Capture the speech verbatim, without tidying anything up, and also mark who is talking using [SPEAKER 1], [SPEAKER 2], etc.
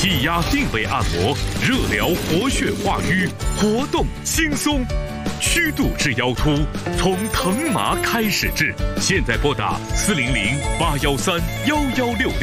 [SPEAKER 1] 气压定位按摩，热疗活血化瘀，活动轻松。虚度至腰突，从疼麻开始治。现在拨打四零零八幺三幺幺六六。